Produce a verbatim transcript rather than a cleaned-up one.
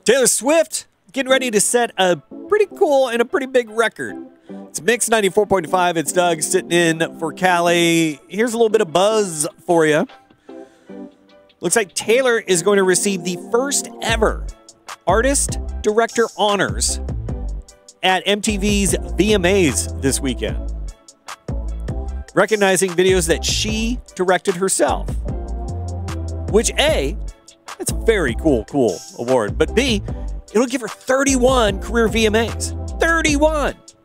Taylor Swift getting ready to set a pretty cool and a pretty big record. It's Mix ninety-four point five. It's Doug sitting in for Callie. Here's a little bit of buzz for you. Looks like Taylor is going to receive the first ever Artist Director Honors at M T V's V M As this weekend, recognizing videos that she directed herself. Which, A, that's a very cool, cool award. But B, it'll give her thirty-one career V M As. thirty-one!